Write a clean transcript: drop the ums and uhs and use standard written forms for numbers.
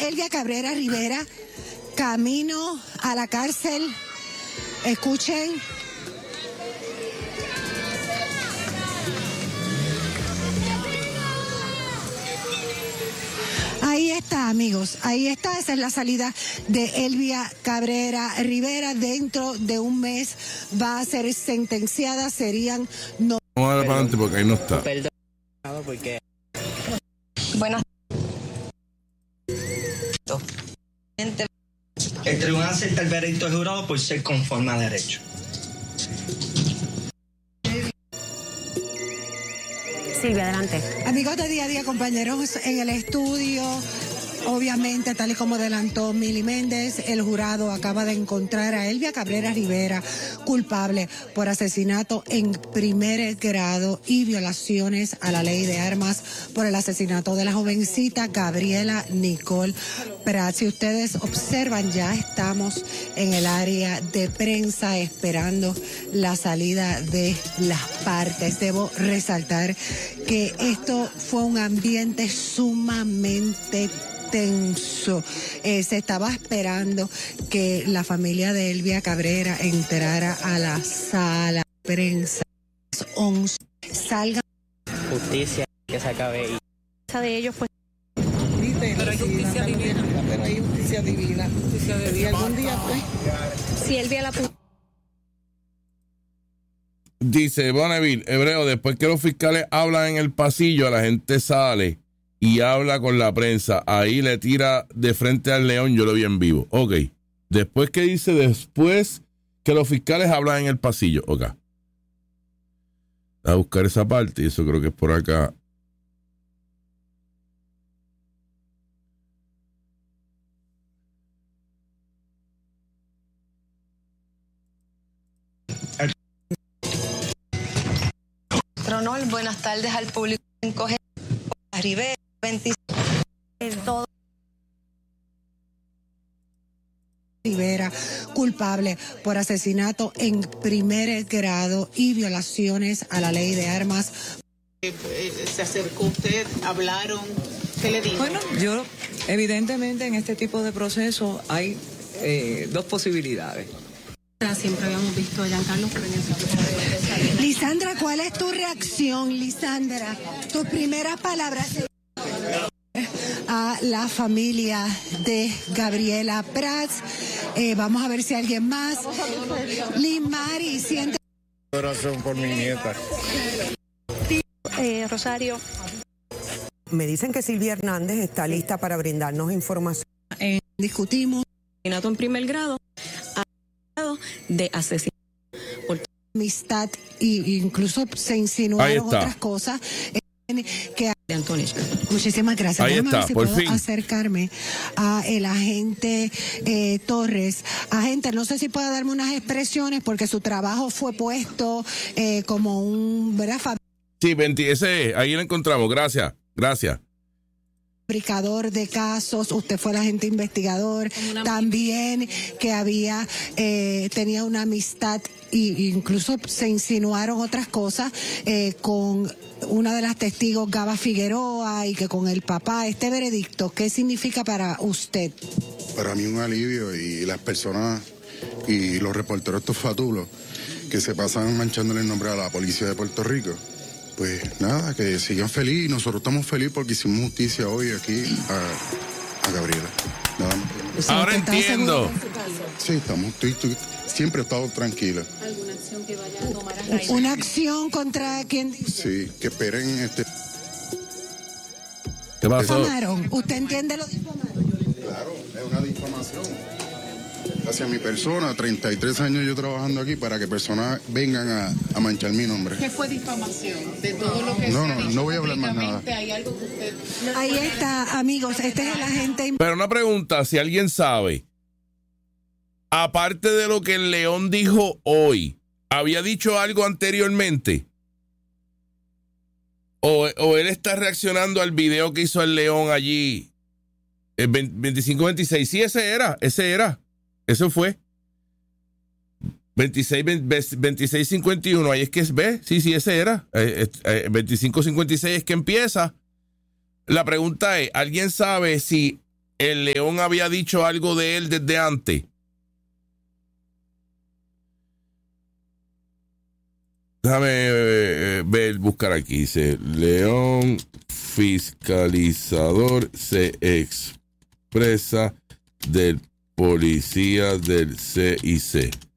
Elvia Cabrera Rivera, camino a la cárcel. Escuchen. Ahí está, amigos, ahí está, esa es la salida de Elvia Cabrera Rivera. Dentro de un mes va a ser sentenciada, serían... Vamos a darle para adelante porque ahí no está. Perdón, porque... Buenas. El tribunal acepta el veredicto del jurado por ser conforme a derecho. Silvia, adelante. Amigos de Día a Día, compañeros en el estudio, obviamente, tal y como adelantó Mili Méndez, el jurado acaba de encontrar a Elvia Cabrera Rivera culpable por asesinato en primer grado y violaciones a la ley de armas por el asesinato de la jovencita Gabriela Nicole Prats. Si ustedes observan, ya estamos en el área de prensa esperando la salida de las partes. Debo resaltar que esto fue un ambiente sumamente tenso. Se estaba esperando que la familia de Elvia Cabrera entrara a la sala de prensa. 11 salgan. Justicia que se acabe y... De ellos, pues. Pero hay justicia divina. Pero hay justicia divina. Y algún día, pues. Si Elvia la puso. Dice Bonneville, Hebreo, después que los fiscales hablan en el pasillo, la gente sale y habla con la prensa. Ahí le tira de frente al león, yo lo vi en vivo. Ok. Después que dice, después que los fiscales hablan en el pasillo. Ok. A buscar esa parte y eso creo que es por acá. Tronol, buenas tardes al público. Encoge Rivera, 26. Todo. Rivera culpable por asesinato en primer grado y violaciones a la ley de armas. Se acercó usted, hablaron, ¿qué le dijo? Bueno, yo evidentemente en este tipo de procesos hay dos posibilidades. Siempre habíamos visto a Giancarlo, pero Lisandra, ¿cuál es tu reacción, Lisandra? Tus primeras palabras a la familia de Gabriela Prats. Vamos a ver si alguien más. Limari, siente. Corazón por mi nieta. Rosario. Me dicen que Silvia Hernández está lista para brindarnos información. Discutimos. Asesinato en primer grado, de asesinato por amistad e incluso se insinuaron otras cosas que de Antonio. Muchísimas gracias. Ahí Déjame está, ver si por puedo fin acercarme a el agente Torres. Agente, no sé si puede darme unas expresiones porque su trabajo fue puesto como un, ¿verdad? Sí, ese es, ahí lo encontramos. Gracias. Fabricador de casos, usted fue el agente investigador, también que había tenía una amistad e incluso se insinuaron otras cosas con una de las testigos, Gaba Figueroa, y que con el papá. Este veredicto, ¿qué significa para usted? Para mí un alivio, y las personas y los reporteros estos fatulos que se pasan manchándole el nombre a la policía de Puerto Rico. Pues nada, que sigan feliz, y nosotros estamos felices porque hicimos justicia hoy aquí a Gabriela. Nada más. Ahora entiendo. Sí, siempre he estado tranquila. ¿Alguna acción que vaya a tomar a raíz? ¿Una acción contra quién? Sí, que esperen ¿Qué pasó? Difamaron. ¿Usted entiende lo difamaron? Claro, es una difamación hacia mi persona. 33 años yo trabajando aquí para que personas vengan a manchar mi nombre. ¿Qué fue difamación? De todo lo que No voy a hablar más nada. ¿Hay algo que usted... Ahí está, amigos, este es el agente. Pero una pregunta, si alguien sabe, aparte de lo que el León dijo hoy, ¿había dicho algo anteriormente? ¿O él está reaccionando al video que hizo el León allí, el 25-26? Sí, ese era. Eso fue. 26-51, ahí es que ve. Sí, ese era. 25-56 es que empieza. La pregunta es, ¿alguien sabe si el León había dicho algo de él desde antes. Déjame buscar aquí. Dice, León fiscalizador se expresa del policía del CIC.